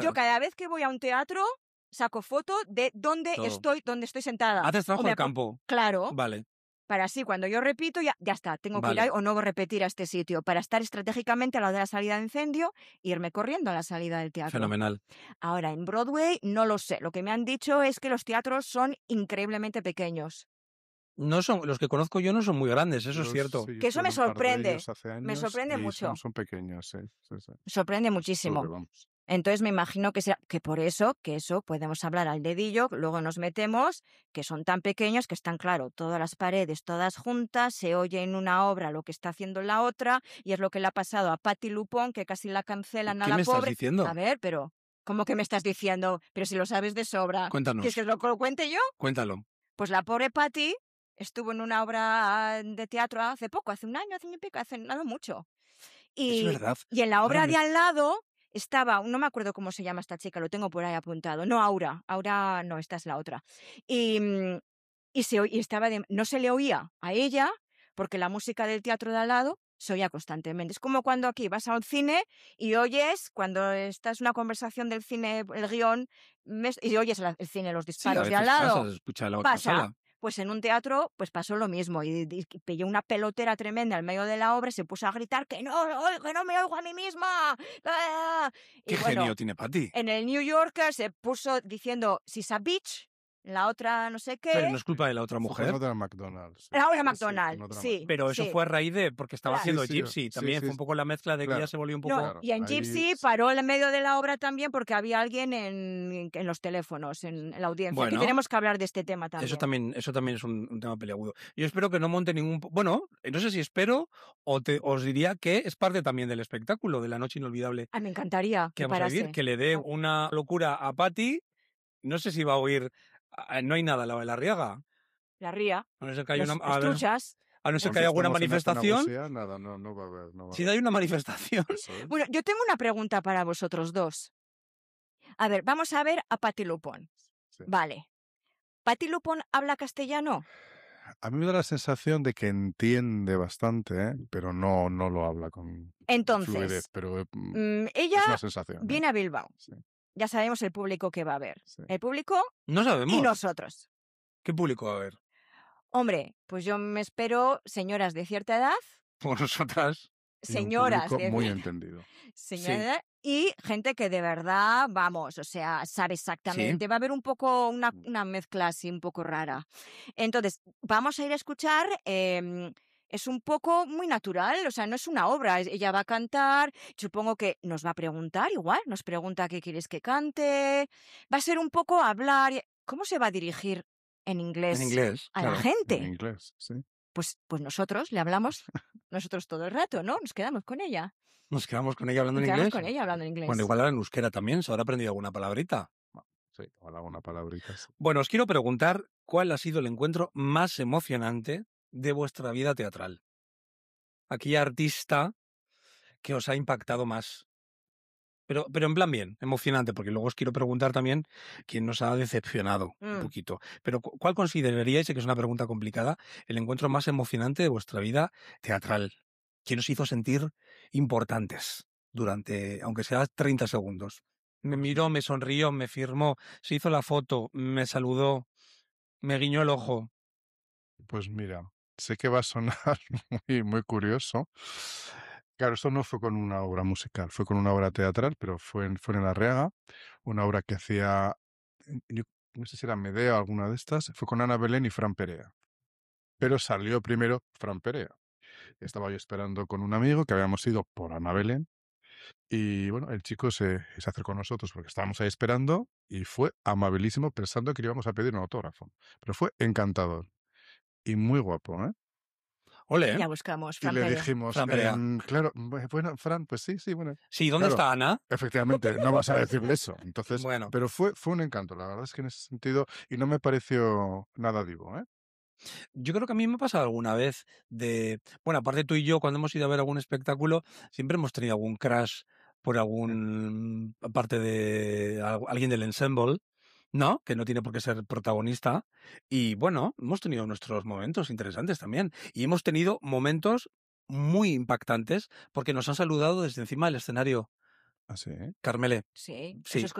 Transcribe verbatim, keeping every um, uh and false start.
Yo cada vez que voy a un teatro saco foto de dónde Todo. estoy, dónde estoy sentada. Haces trabajo O me de apo- campo. Claro, Vale. para así cuando yo repito ya, ya está, tengo que Vale. ir ahí o no repetir a este sitio, para estar estratégicamente a la de la salida de incendio e irme corriendo a la salida del teatro. Fenomenal. Ahora, en Broadway no lo sé, lo que me han dicho es que los teatros son increíblemente pequeños. No son, los que conozco yo no son muy grandes, eso Yo- es cierto. sí, yo Que eso estuve me en un par de sorprende, ellos hace me años sorprende y mucho. Son, son pequeños, sí. sí, sí. Me sorprende Estuve, muchísimo. vamos. Entonces me imagino que será, que por eso, que eso podemos hablar al dedillo, luego nos metemos, que son tan pequeños que están, claro, todas las paredes, todas juntas, se oye en una obra lo que está haciendo la otra, y es lo que le ha pasado a Patti LuPone, que casi la cancelan a ¿Qué la me estás pobre. diciendo? A ver, pero, ¿cómo que me estás diciendo? Pero si lo sabes de sobra. Cuéntanos. ¿Quieres que lo, lo cuente yo? Cuéntalo. Pues la pobre Patti estuvo en una obra de teatro hace poco, hace un año, hace un año y pico, hace nada mucho. Y, Es verdad. y en la obra Ahora me- de al lado estaba, no me acuerdo cómo se llama esta chica, lo tengo por ahí apuntado. No, Aura. Aura, no, esta es la otra. Y, mm, y, se, oy- y estaba de- no se le oía a ella porque la música del teatro de al lado se oía constantemente. Es como cuando aquí vas a un cine y oyes, cuando estás en una conversación del cine, el guión, mes- y oyes la- el cine, los Sí, a disparos de al veces lado. pasa, se escucha en la otra Pasa. sala. Pues en un teatro pues pasó lo mismo y, y- y pilló una pelotera tremenda al medio de la obra y se puso a gritar que no, oy- que no me oigo a mí misma. ¡Ah! Y Qué bueno, genio tiene Patti. en el New Yorker se puso diciendo she's a bitch, la otra no sé qué. Pero no es culpa de la otra Fue mujer. con otra McDonald's. sí. La Aura Sí, McDonald, con otra sí. Pero eso sí. fue a raíz de porque estaba Claro. haciendo Sí, sí, Gypsy. sí, También sí, fue un poco la mezcla de que claro. ya se volvió un No, poco. Claro, y en ahí- Gypsy paró en medio de la obra también porque había alguien en, en los teléfonos, en, en la audiencia. Bueno. que tenemos que hablar de este tema también. Eso también, eso también es un, un tema peliagudo. Yo espero que no monte ningún... po- Bueno, no sé si espero o te, os diría que es parte también del espectáculo, de la noche inolvidable Ah, me encantaría que que vamos a vivir, parase. que le dé una locura a Patti. No sé si va a oír... ah, No hay nada, la la riega. La ría. A no ser que haya Los, una, los a ver, truchas. a no ser Porque que haya alguna estamos en manifestación. Atenagusía, nada, no, no va a haber. No va a Si haber. hay una manifestación. Eso es. Bueno, yo tengo una pregunta para vosotros dos. A ver, vamos a ver a Patti LuPone. Sí. Vale. ¿Patti LuPone habla castellano? A mí me da la sensación de que entiende bastante, ¿eh? Pero no, no lo habla con Entonces, fluidez. Pero eh, mm, mm, es ella una sensación. ¿eh? viene a Bilbao. Sí, Ya sabemos el público que va a ver. sí. El público No sabemos. y nosotros. ¿Qué público va a haber? Hombre, pues yo me espero señoras de cierta edad, Por nosotras. Y un señoras público de muy entendido. señora Sí. de edad, y gente que de verdad, vamos, o sea, sabe exactamente. Va a haber un poco una, una mezcla así un poco rara. Entonces, vamos a ir a escuchar. eh, es un poco muy natural, o sea, no es una obra. es- Ella va a cantar, supongo que nos va a preguntar igual, nos pregunta qué quieres que cante. Va a ser un poco hablar. y- ¿Cómo se va a dirigir en inglés, En inglés. a claro. la gente? En inglés, sí. Pues, pues nosotros le hablamos, nosotros todo el rato, ¿no? Nos quedamos con ella. Nos quedamos con ella hablando Nos en quedamos inglés. con ella hablando en inglés. Bueno, igual ahora en euskera también, se habrá aprendido alguna palabrita. Sí, hola, una palabrita. Sí. Bueno, os quiero preguntar cuál ha sido el encuentro más emocionante de vuestra vida teatral. Aquella artista que os ha impactado más. Pero, pero en plan bien, emocionante, porque luego os quiero preguntar también quién nos ha decepcionado un Mm. poquito. Pero cu- ¿cuál consideraríais, sé que es una pregunta complicada, el encuentro más emocionante de vuestra vida teatral? ¿Quién os hizo sentir importantes durante, aunque sea treinta segundos? Me miró, me sonrió, me firmó, se hizo la foto, me saludó, me guiñó el ojo. Pues mira, sé que va a sonar muy, muy curioso. Claro, esto no fue con una obra musical, fue con una obra teatral, pero fue en, fue en La Riaga, una obra que hacía, yo no sé si era Medea o alguna de estas, fue con Ana Belén y Fran Perea. Pero salió primero Fran Perea. Estaba yo esperando con un amigo que habíamos ido por Ana Belén. Y bueno, el chico se, se acercó a nosotros porque estábamos ahí esperando y fue amabilísimo pensando que le íbamos a pedir un autógrafo. Pero fue encantador y muy guapo, ¿eh? Ole, Ya ¿eh? buscamos. Y Fran le Perea. dijimos, Fran Perea. em, claro, bu- bueno, Fran, pues sí, sí, bueno. Sí, ¿dónde Claro. está Ana? Efectivamente, no vas a decirle eso. Entonces, Bueno. pero fue, fue un encanto, la verdad es que en ese sentido, y no me pareció nada divo, ¿eh? Yo creo que a mí me ha pasado alguna vez de... Bueno, aparte tú y yo, cuando hemos ido a ver algún espectáculo, siempre hemos tenido algún crush por algún... Aparte de al- alguien del ensemble, ¿no? Que no tiene por qué ser protagonista. Y bueno, hemos tenido nuestros momentos interesantes también. Y hemos tenido momentos muy impactantes porque nos han saludado desde encima del escenario. Así, ¿eh? Carmele. Sí, Sí. eso es